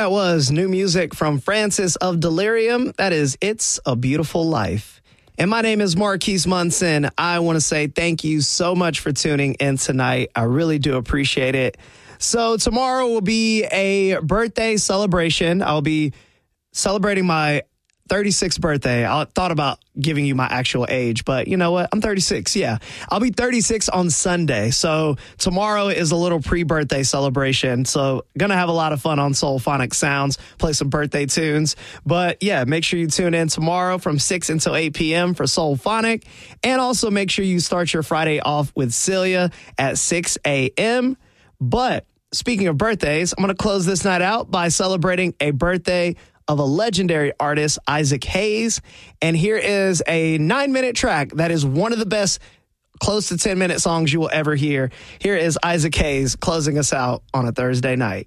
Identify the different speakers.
Speaker 1: that was new music from Francis of Delirium. That is It's a Beautiful Life. And my name is Marquise Munson. I want to say thank you so much for tuning in tonight. I really do appreciate it. So tomorrow will be a birthday celebration. I'll be celebrating my 36th birthday. I thought about giving you my actual age, but you know what? I'm 36. Yeah. I'll be 36 on Sunday. So tomorrow is a little pre-birthday celebration. So going to have a lot of fun on Soulphonic Sounds, play some birthday tunes. But yeah, make sure you tune in tomorrow from 6 until 8 p.m. for Soulphonic. And also make sure you start your Friday off with Celia at 6 a.m. But speaking of birthdays, I'm going to close this night out by celebrating a birthday of a legendary artist, Isaac Hayes. And here is a 9-minute track that is one of the best close to 10-minute songs you will ever hear. Here is Isaac Hayes closing us out on a Thursday night.